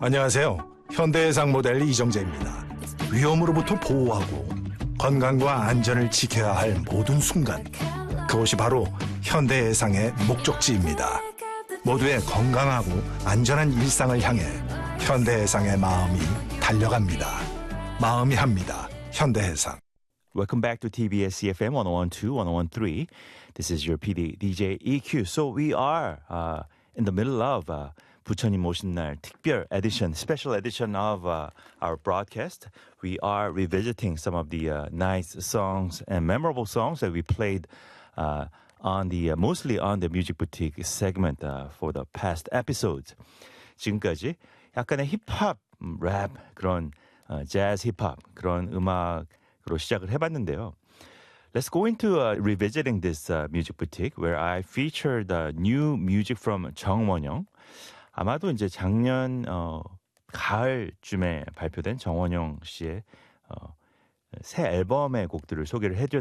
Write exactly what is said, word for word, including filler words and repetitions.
안녕하세요. 현대해상 모델 이정재입니다. 위험으로부터 보호하고 건강과 안전을 지켜야 할 모든 순간, 그것이 바로 현대해상의 목적지입니다. 모두의 건강하고 안전한 일상을 향해 현대해상의 마음이 달려갑니다. 마음이 합니다. 현대해상. Welcome back to T B S C F M one oh one two, one oh one three. This is your P D D J E Q. So we are uh, in the middle of uh, 부처님 오신 날 특별 edition, special edition of uh, our broadcast. We are revisiting some of the uh, nice songs and memorable songs that we played uh, on the uh, mostly on the Music Boutique segment uh, for the past episodes. 지금까지 약간의 힙합, 랩, 그런 uh, jazz 힙합 그런 음악으로 시작을 해봤는데요. Let's go into uh, revisiting this uh, Music Boutique where I featured uh, new music from 정원영. 아마도 이제 작년 어, 가을쯤에 발표된 정원영 씨의 어, 새 앨범의 곡들을 소개를 해드렸는데